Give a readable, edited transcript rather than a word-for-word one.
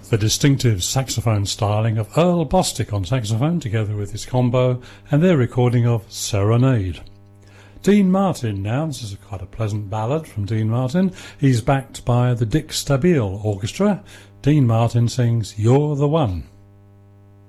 The distinctive saxophone styling of Earl Bostic on saxophone together with his combo and their recording of Serenade. Dean Martin now, this is quite a pleasant ballad from Dean Martin. He's backed by the Dick Stabile Orchestra. Dean Martin sings You're the One.